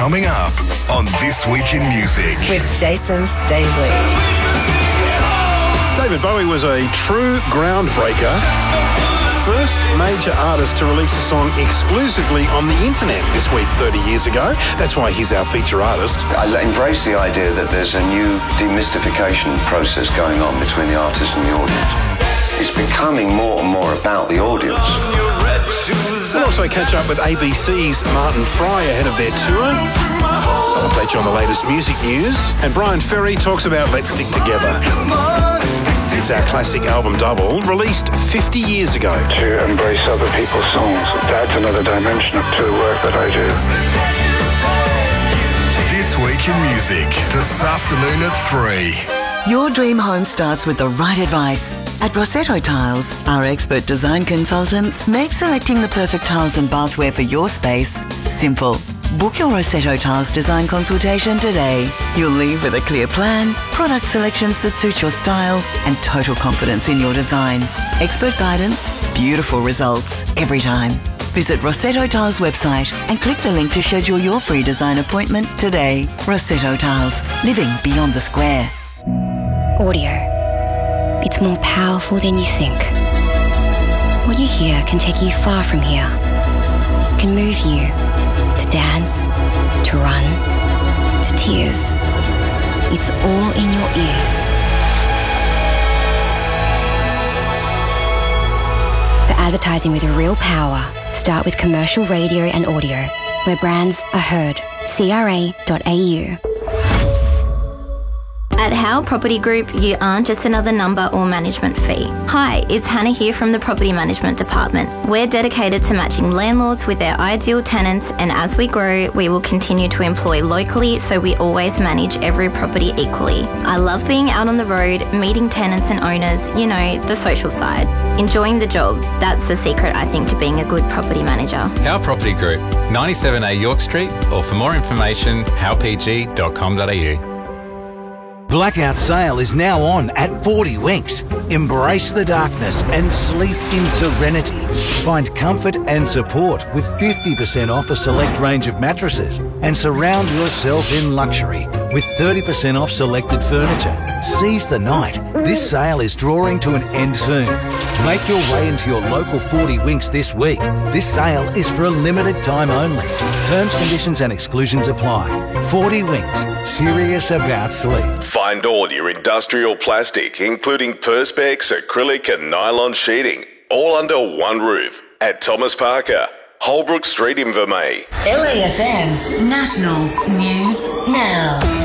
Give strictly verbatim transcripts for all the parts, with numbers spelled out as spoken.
coming up on This Week in Music. With Jason Staveley. David Bowie was a true groundbreaker. First major artist to release a song exclusively on the internet this week thirty years ago. That's why he's our feature artist. I embrace the idea that there's a new demystification process going on between the artist and the audience. It's becoming more and more about the audience. We'll also catch up with A B C's Martin Fry ahead of their tour. I'll update you on the latest music news. And Brian Ferry talks about Let's Stick Together. It's our classic album double, released fifty years ago. To embrace other people's songs, that's another dimension to the work that I do. This Week in Music, this afternoon at three. Your dream home starts with the right advice. At Rossetto Tiles, our expert design consultants make selecting the perfect tiles and bathware for your space simple. Book your Rossetto Tiles design consultation today. You'll leave with a clear plan, product selections that suit your style, and total confidence in your design. Expert guidance, beautiful results every time. Visit Rossetto Tiles website and click the link to schedule your free design appointment today. Rossetto Tiles, living beyond the square. Audio. It's more powerful than you think. What you hear can take you far from here. It can move you to dance, to run, to tears. It's all in your ears. For advertising with real power, start with commercial radio and audio, where brands are heard. C R A dot A U. At Howe Property Group, you aren't just another number or management fee. Hi, it's Hannah here from the Property Management Department. We're dedicated to matching landlords with their ideal tenants, and as we grow, we will continue to employ locally so we always manage every property equally. I love being out on the road, meeting tenants and owners, you know, the social side. Enjoying the job, that's the secret, I think, to being a good property manager. Howe Property Group, ninety-seven A York Street, or for more information, howe p g dot com dot a u. Blackout sale is now on at forty Winks. Embrace the darkness and sleep in serenity. Find comfort and support with fifty percent off a select range of mattresses, and surround yourself in luxury with thirty percent off selected furniture. Seize the night. This sale is drawing to an end soon. Make your way into your local forty Winks this week. This sale is for a limited time only. Terms, conditions and exclusions apply. forty Winks. Serious about sleep. Find all your industrial plastic, including Perspex, acrylic and nylon sheeting, all under one roof at Thomas Parker, Holbrook Street in Vermey. L A F M National News Now.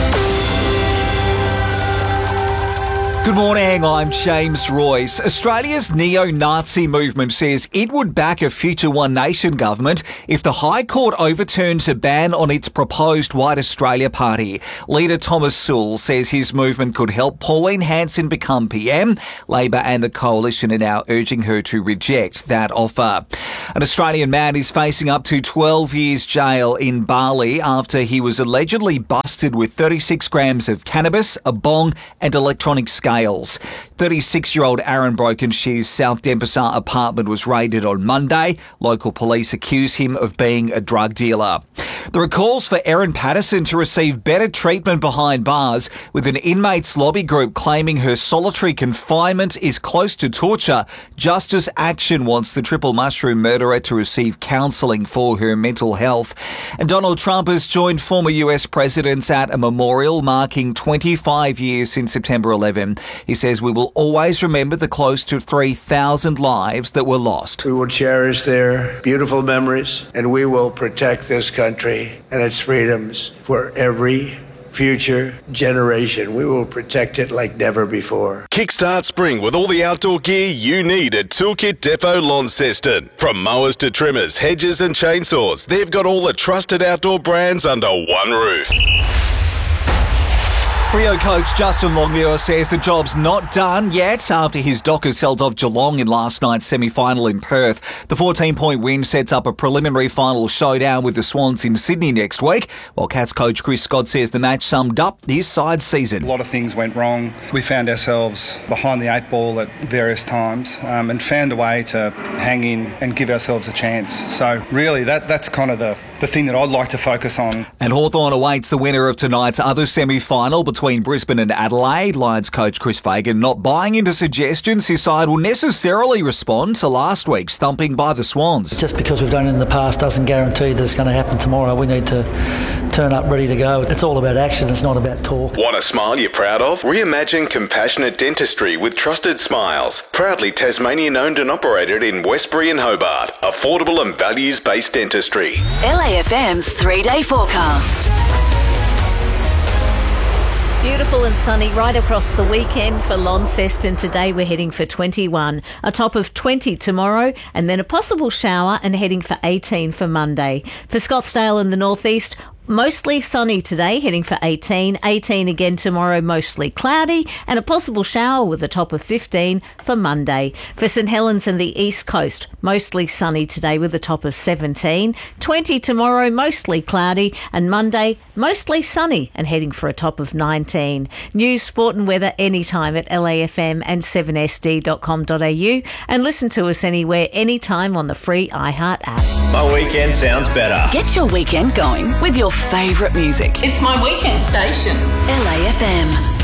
Good morning, I'm James Royce. Australia's neo-Nazi movement says it would back a future One Nation government if the High Court overturns a ban on its proposed White Australia Party. Leader Thomas Sewell says his movement could help Pauline Hanson become P M. Labor and the Coalition are now urging her to reject that offer. An Australian man is facing up to twelve years jail in Bali after he was allegedly busted with thirty-six grams of cannabis, a bong and electronic scales. thirty-six-year-old Aaron Brokenshire's South Denpasar apartment was raided on Monday. Local police accuse him of being a drug dealer. There are calls for Erin Patterson to receive better treatment behind bars, with an inmates lobby group claiming her solitary confinement is close to torture. Justice Action wants the triple mushroom murderer to receive counselling for her mental health. And Donald Trump has joined former U S presidents at a memorial marking twenty-five years since September eleventh. He says we will always remember the close to three thousand lives that were lost. We will cherish their beautiful memories, and we will protect this country and its freedoms for every future generation. We will protect it like never before. Kickstart spring with all the outdoor gear you need at Toolkit Depot Launceston. From mowers to trimmers, hedges and chainsaws, they've got all the trusted outdoor brands under one roof. Freo coach Justin Longmuir says the job's not done yet after his Dockers held off Geelong in last night's semi-final in Perth. The fourteen-point win sets up a preliminary final showdown with the Swans in Sydney next week, while Cats coach Chris Scott says the match summed up his side's season. A lot of things went wrong. We found ourselves behind the eight ball at various times um, and found a way to hang in and give ourselves a chance. So really that that's kind of the the thing that I'd like to focus on. And Hawthorn awaits the winner of tonight's other semi-final between Brisbane and Adelaide. Lions coach Chris Fagan not buying into suggestions his side will necessarily respond to last week's thumping by the Swans. Just because we've done it in the past doesn't guarantee that it's going to happen tomorrow. We need to turn up ready to go. It's all about action, it's not about talk. Want a smile you're proud of? Reimagine compassionate dentistry with Trusted Smiles. Proudly Tasmanian owned and operated in Westbury and Hobart. Affordable and values-based dentistry. L A F M's three-day forecast. Beautiful and sunny right across the weekend for Launceston. Today we're heading for twenty-one, a top of twenty tomorrow, and then a possible shower and heading for eighteen for Monday. For Scottsdale in the northeast, mostly sunny today, heading for eighteen. eighteen again tomorrow, mostly cloudy, and a possible shower with a top of fifteen for Monday. For St Helens and the east coast, mostly sunny today with a top of seventeen. twenty tomorrow, mostly cloudy, and Monday, mostly sunny and heading for a top of nineteen. News, sport and weather anytime at L A F M and seven S D dot com dot a u, and listen to us anywhere, anytime on the free iHeart app. My weekend sounds better. Get your weekend going with your favourite music. It's my weekend station. L A F M.